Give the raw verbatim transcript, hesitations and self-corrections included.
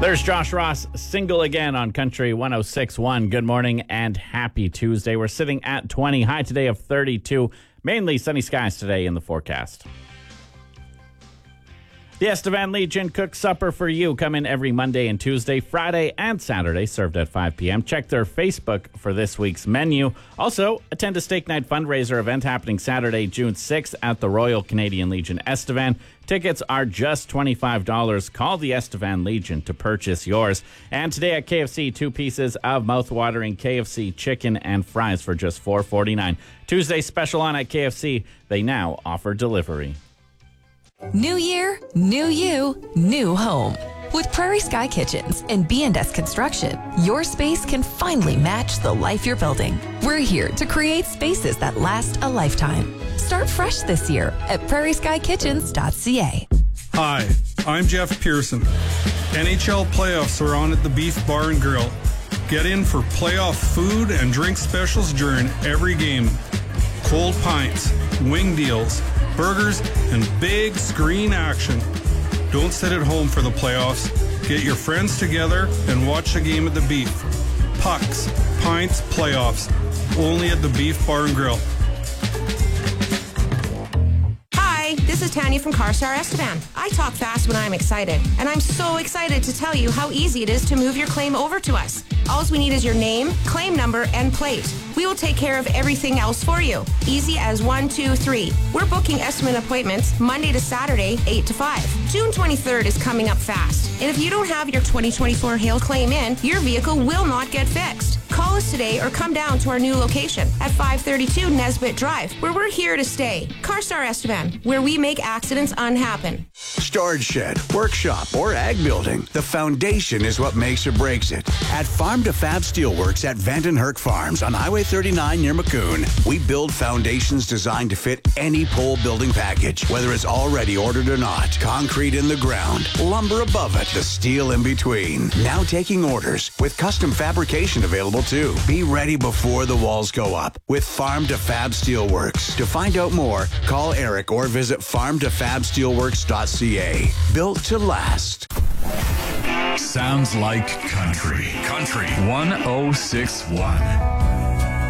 There's Josh Ross, single again on Country one oh six point one. Good morning and happy Tuesday. We're sitting at twenty, high today of thirty-two. Mainly sunny skies today in the forecast. The Estevan Legion cooks supper for you. Come in every Monday and Tuesday, Friday and Saturday, served at five p.m. Check their Facebook for this week's menu. Also, attend a Steak Night fundraiser event happening Saturday, June sixth at the Royal Canadian Legion Estevan. Tickets are just twenty-five dollars. Call the Estevan Legion to purchase yours. And today at K F C, two pieces of mouth-watering K F C chicken and fries for just four forty-nine. Tuesday special on at K F C. They now offer delivery. New year, new you, new home. With Prairie Sky Kitchens and B and S Construction, your space can finally match the life you're building. We're here to create spaces that last a lifetime. Start fresh this year at prairie sky kitchens dot c a. Hi, I'm Jeff Pearson. N H L playoffs are on at the Beef Bar and Grill. Get in for playoff food and drink specials during every game. Cold pints, wing deals, burgers, and big screen action. Don't sit at home for the playoffs. Get your friends together and watch the game at the Beef. Pucks, pints, playoffs. Only at the Beef Bar and Grill. Hi, this is Tanya from CarStar Estevan. I talk fast when I'm excited, and I'm so excited to tell you how easy it is to move your claim over to us. All we need is your name, claim number, and plate. We will take care of everything else for you. Easy as one, two, three. We're booking estimate appointments Monday to Saturday, eight to five. June twenty-third is coming up fast. And if you don't have your twenty twenty-four hail claim in, your vehicle will not get fixed. Call us today or come down to our new location at five thirty-two Nesbitt Drive, where we're here to stay. CarStar Estevan, where we make accidents unhappen. Storage shed, workshop, or ag building, the foundation is what makes or breaks it. At Farm to Fab Steelworks at Vandenherk Farms on Highway thirty-nine near Maccoon, we build foundations designed to fit any pole building package, whether it's already ordered or not. Concrete in the ground, lumber above it, the steel in between. Now taking orders with custom fabrication available too. Be ready before the walls go up with Farm to Fab Steelworks. To find out more, call Eric or visit farm to fab steelworks dot c a. Built to last. Sounds like country. Country one oh six point one.